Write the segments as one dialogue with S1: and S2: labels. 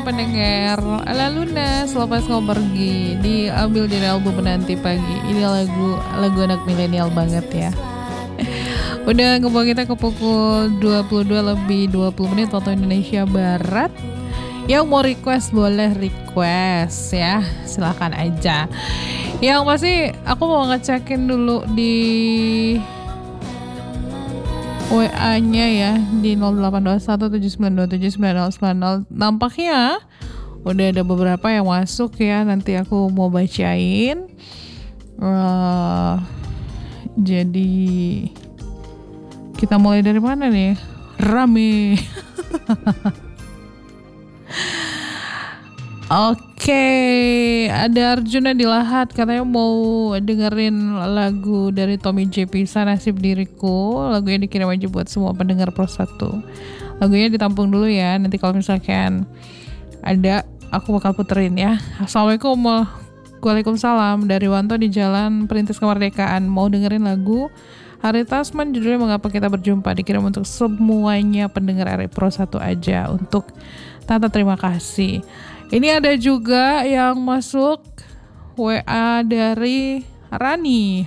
S1: pendengar Ala Luna selepas kau pergi diambil dari album Menanti Pagi. Ini lagu anak milenial banget ya. Udah ngebawa kita ke pukul 22 lebih 20 menit waktu Indonesia Barat. Yang mau request boleh request ya, silahkan aja. Yang pasti aku mau ngecekin dulu di WA-nya ya di 082179279090. Nampaknya udah ada beberapa yang masuk ya, nanti aku mau bacain. Jadi kita mulai dari mana nih? Rame. Oke, ada Arjuna di Lahat katanya mau dengerin lagu dari Tommy J Pisa, Nasib Diriku. Lagunya dikirim aja buat semua pendengar Pro 1. Lagunya ditampung dulu ya, nanti kalau misalkan ada aku bakal puterin ya. Assalamualaikum. Waalaikumsalam, dari Wanto di Jalan Perintis Kemerdekaan. Mau dengerin lagu Hari Tasman, judulnya Mengapa Kita Berjumpa, dikirim untuk semuanya pendengar RI Pro 1 aja. Untuk Tata terima kasih. Ini ada juga yang masuk WA dari Rani.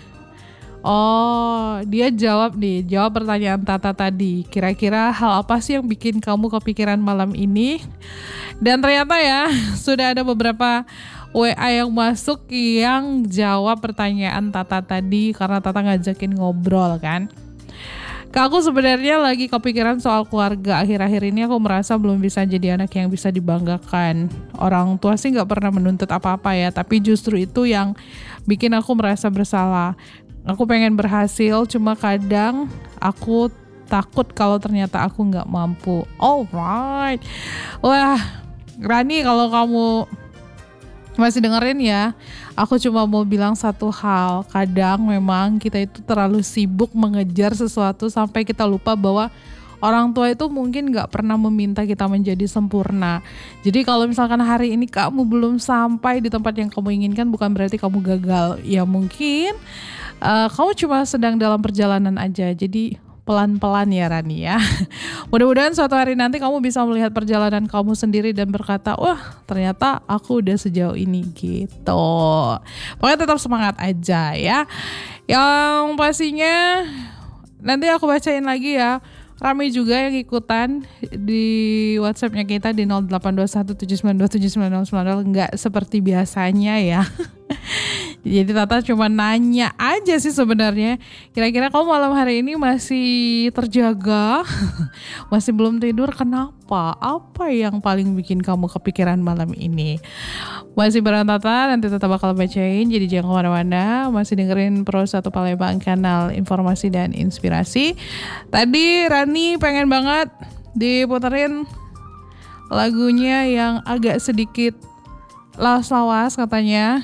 S1: Oh, dia jawab pertanyaan Tata tadi. Kira-kira hal apa sih yang bikin kamu kepikiran malam ini? Dan ternyata ya, sudah ada beberapa WA yang masuk yang jawab pertanyaan Tata tadi karena Tata ngajakin ngobrol kan. Kak, aku sebenarnya lagi kepikiran soal keluarga. Akhir-akhir ini aku merasa belum bisa jadi anak yang bisa dibanggakan. Orang tua sih gak pernah menuntut apa-apa ya, tapi justru itu yang bikin aku merasa bersalah. Aku pengen berhasil, cuma kadang aku takut kalau ternyata aku gak mampu. Alright. Wah, Rani, kalau kamu masih dengerin ya, aku cuma mau bilang satu hal. Kadang memang kita itu terlalu sibuk mengejar sesuatu sampai kita lupa bahwa orang tua itu mungkin gak pernah meminta kita menjadi sempurna. Jadi kalau misalkan hari ini kamu belum sampai di tempat yang kamu inginkan, bukan berarti kamu gagal. Ya mungkin kamu cuma sedang dalam perjalanan aja. Jadi pelan-pelan ya Rani ya. Mudah-mudahan suatu hari nanti kamu bisa melihat perjalanan kamu sendiri dan berkata, wah ternyata aku udah sejauh ini gitu. Pokoknya tetap semangat aja ya. Yang pastinya nanti aku bacain lagi ya. Rame juga yang ikutan di WhatsAppnya kita di 082179279090. Nggak seperti biasanya ya. Jadi Tata cuma nanya aja sih sebenarnya. Kira-kira kamu malam hari ini masih terjaga? Masih belum tidur? Kenapa? Apa yang paling bikin kamu kepikiran malam ini? Masih bareng Tata, nanti Tata bakal bacain. Jadi jangan kemana-mana. Masih dengerin Pro 1 Palembang, kanal informasi dan inspirasi. Tadi Rani pengen banget diputerin lagunya yang agak sedikit lawas-lawas katanya.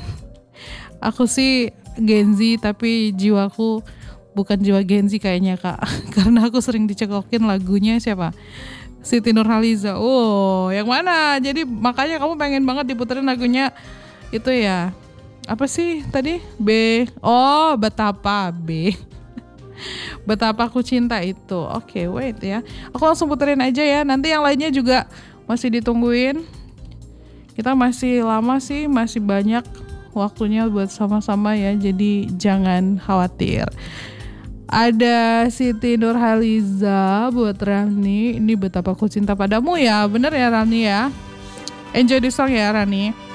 S1: Aku sih Gen Z tapi jiwaku bukan jiwa Gen Z kayaknya Kak. Karena aku sering dicekokin lagunya siapa? Siti Nurhaliza. Oh, yang mana? Jadi makanya kamu pengen banget diputerin lagunya itu ya. Apa sih tadi? B. Oh, Betapa B. Betapa Aku Cinta itu. Oke, wait ya. Aku langsung puterin aja ya. Nanti yang lainnya juga masih ditungguin. Kita masih lama sih, masih banyak waktunya buat sama-sama ya, jadi jangan khawatir. Ada Siti Nurhaliza buat Rani, ini Betapa Aku Cinta Padamu ya, bener ya Rani ya. Enjoy the song ya Rani.